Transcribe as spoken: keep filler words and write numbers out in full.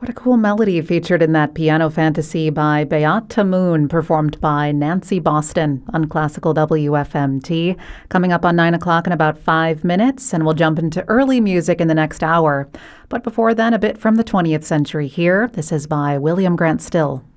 What a cool melody featured in that piano fantasy by Beata Moon, performed by Nancy Boston on Classical W F M T. Coming up on nine o'clock in about five minutes, and we'll jump into early music in the next hour. But before then, a bit from the twentieth century here. This is by William Grant Still.